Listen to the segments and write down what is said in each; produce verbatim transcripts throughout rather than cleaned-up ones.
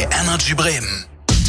Energy Bremen.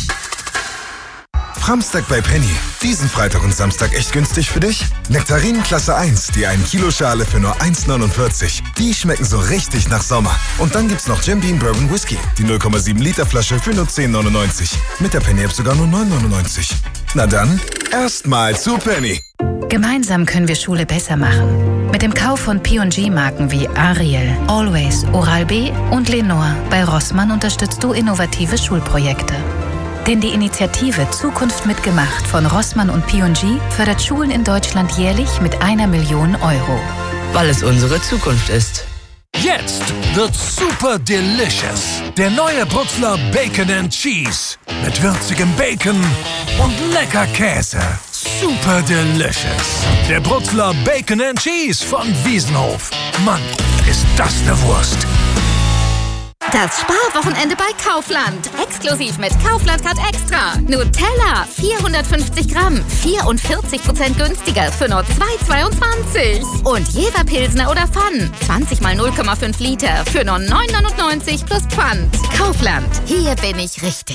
Framstag bei Penny. Diesen Freitag und Samstag echt günstig für dich? Nektarinen Klasse eins, die ein Kilo Schale für nur eins neunundvierzig. Die schmecken so richtig nach Sommer. Und dann gibt's noch Jim Beam Bourbon Whisky. Die null Komma sieben Liter Flasche für nur zehn neunundneunzig. Mit der Penny App sogar nur neun neunundneunzig. Na dann, erstmal zu Penny. Gemeinsam können wir Schule besser machen. Mit dem Kauf von P und G-Marken wie Ariel, Always, Oral-B und Lenore bei Rossmann unterstützt du innovative Schulprojekte. Denn die Initiative Zukunft mitgemacht von Rossmann und P und G fördert Schulen in Deutschland jährlich mit einer Million Euro. Weil es unsere Zukunft ist. Jetzt wird super delicious. Der neue Brutzler Bacon and Cheese. Mit würzigem Bacon und lecker Käse. Super delicious. Der Brutzler Bacon and Cheese von Wiesenhof. Mann, ist das eine Wurst. Das Sparwochenende bei Kaufland. Exklusiv mit Kaufland Card Extra. Nutella, vierhundertfünfzig Gramm, vierundvierzig Prozent günstiger für nur zwei zweiundzwanzig. Und Jever Pilsner oder Pfann, zwanzig mal null Komma fünf Liter für nur neun neunundneunzig plus Pfand. Kaufland, hier bin ich richtig.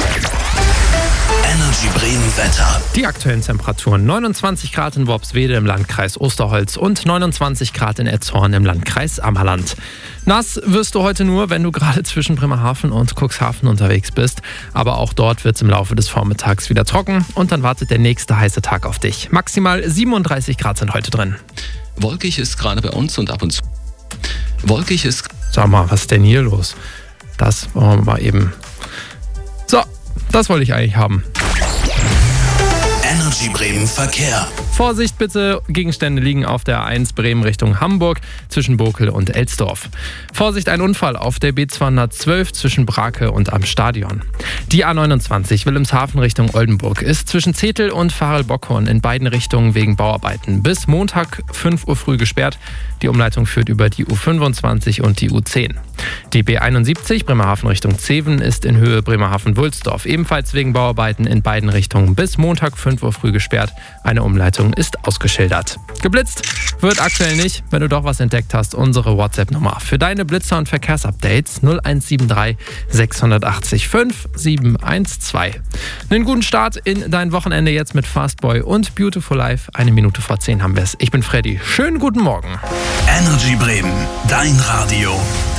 Energy Bremen Wetter. Die aktuellen Temperaturen: neunundzwanzig Grad in Worpswede im Landkreis Osterholz und neunundzwanzig Grad in Etzhorn im Landkreis Ammerland. Nass wirst du heute nur, wenn du gerade zwischen Bremerhaven und Cuxhaven unterwegs bist. Aber auch dort wird es im Laufe des Vormittags wieder trocken und dann wartet der nächste heiße Tag auf dich. Maximal siebenunddreißig Grad sind heute drin. Wolkig ist gerade bei uns und ab und zu. Wolkig ist... Sag mal, was ist denn hier los? Das wollen wir mal eben... So, das wollte ich eigentlich haben. Energy Bremen Verkehr. Vorsicht bitte, Gegenstände liegen auf der A eins Bremen Richtung Hamburg zwischen Bokel und Elsdorf. Vorsicht, ein Unfall auf der B zweihundertzwölf zwischen Brake und am Stadion. Die A neunundzwanzig Wilhelmshaven Richtung Oldenburg ist zwischen Zetel und Farel-Bockhorn in beiden Richtungen wegen Bauarbeiten bis Montag fünf Uhr früh gesperrt. Die Umleitung führt über die U fünfundzwanzig und die U zehn. Die B einundsiebzig Bremerhaven Richtung Zeven ist in Höhe Bremerhaven-Wulsdorf ebenfalls wegen Bauarbeiten in beiden Richtungen bis Montag fünf Uhr früh gesperrt. Eine Umleitung ist ausgeschildert. Geblitzt wird aktuell nicht. Wenn du doch was entdeckt hast, unsere WhatsApp-Nummer für deine Blitzer- und Verkehrsupdates null eins sieben drei sechs acht fünf sieben eins zwei. Einen guten Start in dein Wochenende jetzt mit Fastboy und Beautiful Life. Eine Minute vor zehn haben wir es. Ich bin Freddy. Schönen guten Morgen. Energy Bremen, dein Radio,